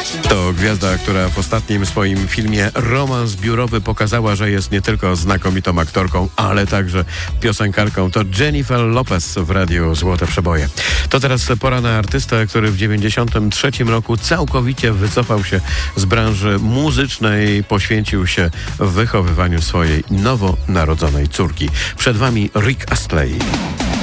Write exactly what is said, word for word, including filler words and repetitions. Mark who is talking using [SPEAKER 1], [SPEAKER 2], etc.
[SPEAKER 1] To gwiazda, która w ostatnim swoim filmie Romans biurowy pokazała, że jest nie tylko znakomitą aktorką, ale także piosenkarką. To Jennifer Lopez w radiu Złote Przeboje. To teraz pora na artystę, który w dziewięćdziesiątym trzecim roku całkowicie wycofał się z branży muzycznej, poświęcił się wychowywaniu swojej nowonarodzonej córki. Przed wami Rick Astley.